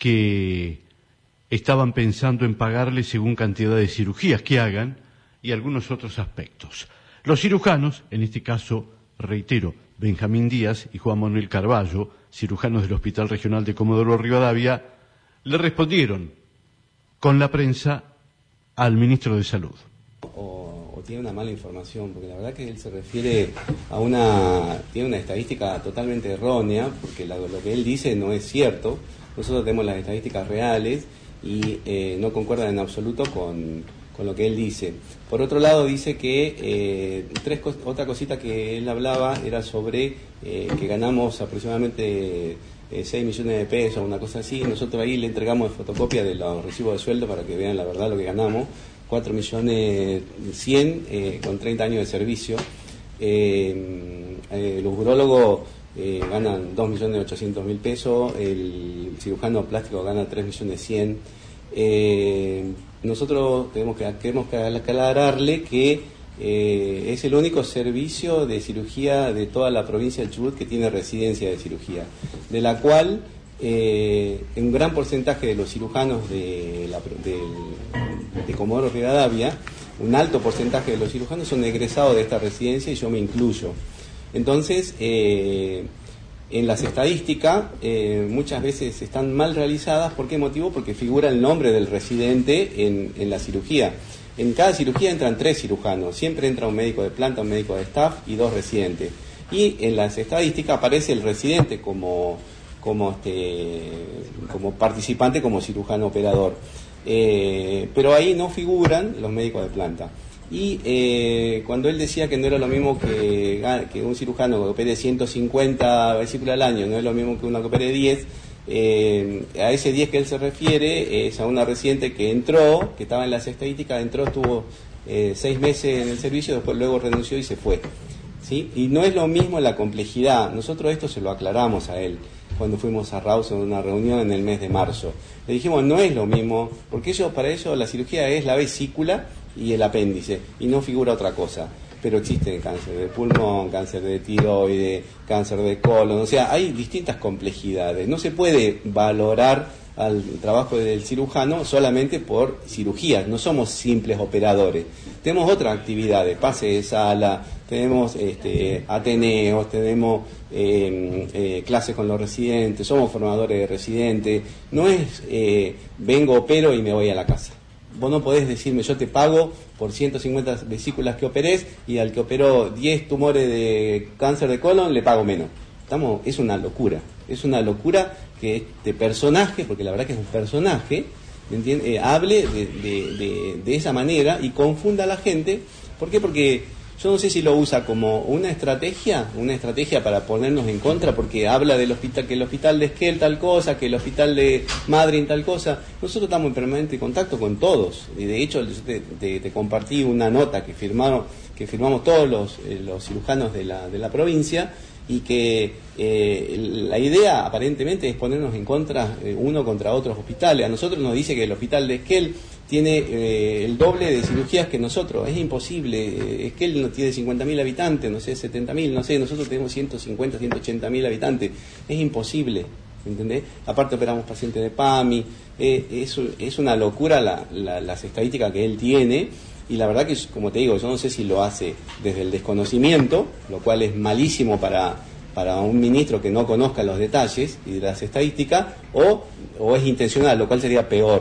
que estaban pensando en pagarle según cantidad de cirugías que hagan y algunos otros aspectos. Los cirujanos, en este caso, reitero, Benjamín Díaz y Juan Manuel Carballo, cirujanos del Hospital Regional de Comodoro Rivadavia, le respondieron con la prensa al ministro de Salud. O tiene una mala información, porque la verdad que él se refiere tiene una estadística totalmente errónea, porque lo que él dice no es cierto. Nosotros tenemos las estadísticas reales y no concuerdan en absoluto con lo que él dice. Por otro lado, dice que otra cosita que él hablaba era sobre que ganamos aproximadamente 6 millones de pesos, una cosa así. Nosotros ahí le entregamos fotocopia de los recibos de sueldo para que vean la verdad lo que ganamos. 4.100.000 con 30 años de servicio. Los urólogos ganan 2.800.000 pesos, el cirujano plástico gana 3.100.000. Nosotros queremos que aclararle que es el único servicio de cirugía de toda la provincia del Chubut que tiene residencia de cirugía, de la cual un gran porcentaje de los cirujanos de Comodoro Rivadavia, un alto porcentaje de los cirujanos son egresados de esta residencia y yo me incluyo. Entonces, en las estadísticas muchas veces están mal realizadas. ¿Por qué motivo? Porque figura el nombre del residente en la cirugía. En cada cirugía entran 3 cirujanos, siempre entra un médico de planta, un médico de staff y 2 residentes. Y en las estadísticas aparece el residente como participante, como cirujano operador. Pero ahí no figuran los médicos de planta. Y cuando él decía que no era lo mismo que un cirujano que opere 150 vesículas al año, no es lo mismo que uno que opere 10, a ese 10 que él se refiere es a una residente que entró, que estaba en las estadísticas, estuvo 6 meses en el servicio, después luego renunció y se fue, ¿sí? Y no es lo mismo la complejidad. Nosotros esto se lo aclaramos a él cuando fuimos a Rawson en una reunión en el mes de marzo. Le dijimos, no es lo mismo, porque para ellos la cirugía es la vesícula y el apéndice, y no figura otra cosa. Pero existen cáncer de pulmón, cáncer de tiroides, cáncer de colon, o sea, hay distintas complejidades. No se puede valorar al trabajo del cirujano solamente por cirugías, no somos simples operadores. Tenemos otras actividades, pase de sala, tenemos ateneos, tenemos clases con los residentes, somos formadores de residentes. No es vengo, opero y me voy a la casa. Vos no podés decirme, yo te pago por 150 vesículas que operés y al que operó 10 tumores de cáncer de colon le pago menos. Es una locura que este personaje, porque la verdad que es un personaje, ¿me entiendes? Hable de esa manera y confunda a la gente. ¿Por qué? Porque yo no sé si lo usa como una estrategia para ponernos en contra, porque habla del hospital, que el hospital de Esquel tal cosa, que el hospital de Madryn tal cosa. Nosotros estamos en permanente contacto con todos, y de hecho te compartí una nota que firmamos todos los cirujanos de la provincia, y que la idea aparentemente es ponernos en contra uno contra otros hospitales. A nosotros nos dice que el hospital de Esquel tiene el doble de cirugías que nosotros. Es imposible. Esquel no tiene 50.000 habitantes, no sé, 70.000, no sé, nosotros tenemos 150, 180.000 habitantes. Es imposible, ¿entendés? Aparte operamos pacientes de PAMI. Es una locura las estadísticas que él tiene. Y la verdad que, como te digo, yo no sé si lo hace desde el desconocimiento, lo cual es malísimo para un ministro que no conozca los detalles y las estadísticas, o es intencional, lo cual sería peor.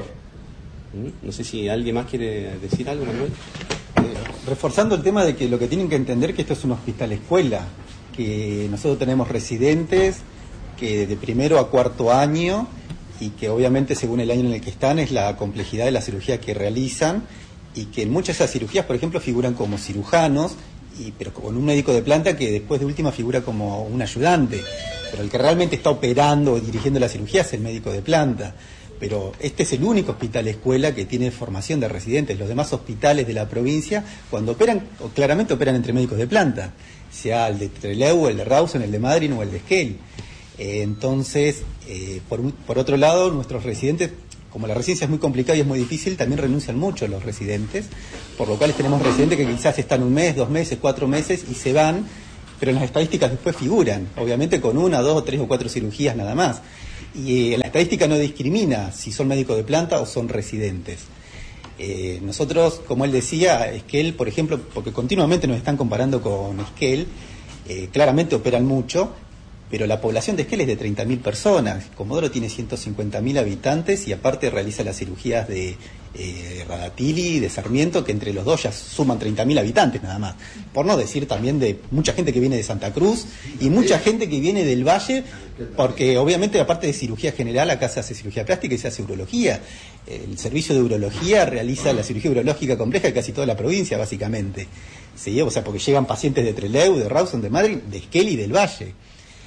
No sé si alguien más quiere decir algo, Manuel. Reforzando el tema de que lo que tienen que entender que esto es un hospital escuela, que nosotros tenemos residentes que de primero a cuarto año, y que obviamente según el año en el que están es la complejidad de la cirugía que realizan, y que en muchas de esas cirugías, por ejemplo, figuran como cirujanos, pero con un médico de planta que después de última figura como un ayudante. Pero el que realmente está operando o dirigiendo la cirugía es el médico de planta. Pero este es el único hospital escuela que tiene formación de residentes. Los demás hospitales de la provincia, cuando operan, claramente operan entre médicos de planta, sea el de Trelew, el de Rawson, el de Madryn o el de Esquel. Entonces, por otro lado, nuestros residentes, como la residencia es muy complicada y es muy difícil, también renuncian mucho los residentes, por lo cual tenemos residentes que quizás están 1 mes, 2 meses, 4 meses y se van, pero en las estadísticas después figuran, obviamente con 1, 2, 3 o 4 cirugías nada más. Y en la estadística no discrimina si son médicos de planta o son residentes. Nosotros, como él decía, Esquel, por ejemplo, porque continuamente nos están comparando con Esquel, claramente operan mucho, pero la población de Esquel es de 30.000 personas. Comodoro tiene 150.000 habitantes y aparte realiza las cirugías de Radatili, de Sarmiento, que entre los dos ya suman 30.000 habitantes nada más. Por no decir también de mucha gente que viene de Santa Cruz y mucha gente que viene del Valle, porque obviamente aparte de cirugía general, acá se hace cirugía plástica y se hace urología. El servicio de urología realiza la cirugía urológica compleja de casi toda la provincia, básicamente. ¿Sí? O sea, porque llegan pacientes de Trelew, de Rawson, de Madrid, de Esquel y del Valle.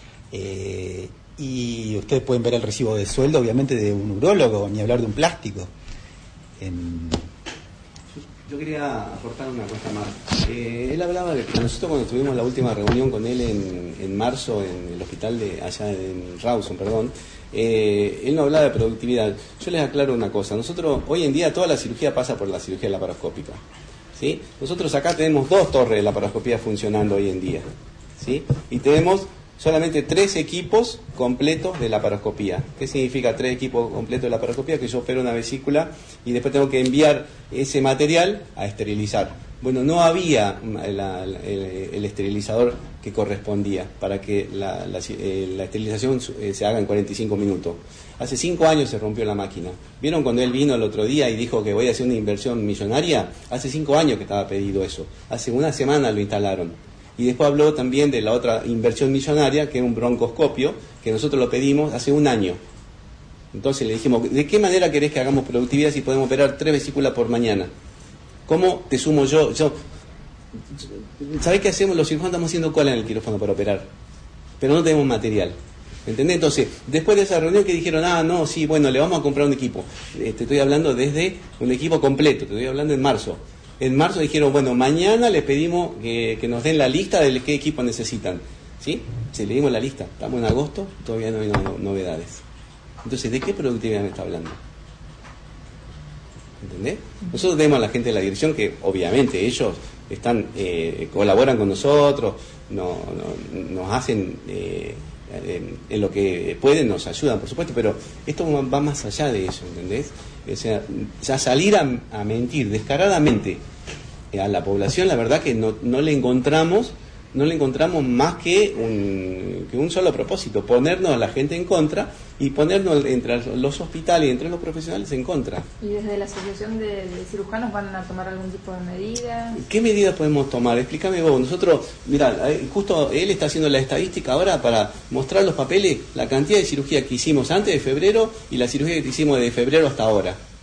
Y ustedes pueden ver el recibo de sueldo, obviamente, de un urólogo, ni hablar de un plástico. Yo quería aportar una cosa más. Él hablaba de que nosotros cuando tuvimos la última reunión con él en marzo en el hospital de allá en Rawson, perdón, él no hablaba de productividad. Yo les aclaro una cosa. Nosotros hoy en día toda la cirugía pasa por la cirugía laparoscópica, ¿sí? Nosotros acá tenemos 2 torres de laparoscopía funcionando hoy en día, ¿sí? Y tenemos solamente 3 equipos completos de laparoscopía. ¿Qué significa 3 equipos completos de laparoscopía? Que yo opero una vesícula y después tengo que enviar ese material a esterilizar. Bueno, no había el esterilizador que correspondía para que la esterilización se haga en 45 minutos. Hace 5 años se rompió la máquina. ¿Vieron cuando él vino el otro día y dijo que voy a hacer una inversión millonaria? Hace 5 años que estaba pedido eso. Hace una semana lo instalaron. Y después habló también de la otra inversión millonaria, que es un broncoscopio, que nosotros lo pedimos hace 1 año. Entonces le dijimos, ¿de qué manera querés que hagamos productividad si podemos operar 3 vesículas por mañana? ¿Cómo te sumo yo? ¿Sabés qué hacemos? Los cirujanos estamos haciendo cola en el quirófano para operar, pero no tenemos material. ¿Entendés? Entonces, después de esa reunión que dijeron, no, sí, bueno, le vamos a comprar un equipo. Te estoy hablando desde un equipo completo, te estoy hablando en marzo. En marzo dijeron, bueno, mañana les pedimos que nos den la lista de qué equipo necesitan. ¿Sí? Se le dimos la lista. Estamos en agosto, todavía no hay novedades. Entonces, ¿de qué productividad me está hablando? ¿Entendés? Nosotros tenemos a la gente de la dirección que, obviamente, ellos colaboran con nosotros, nos hacen en lo que pueden, nos ayudan, por supuesto, pero esto va más allá de eso, ¿entendés? O sea, ya salir a mentir descaradamente a la población, la verdad que no le encontramos más que un solo propósito, ponernos a la gente en contra y ponernos entre los hospitales y entre los profesionales en contra. ¿Y desde la Asociación de Cirujanos van a tomar algún tipo de medida? ¿Qué medidas podemos tomar? Explícame vos. Nosotros, mirá, justo él está haciendo la estadística ahora para mostrar los papeles, la cantidad de cirugía que hicimos antes de febrero y la cirugía que hicimos de febrero hasta ahora.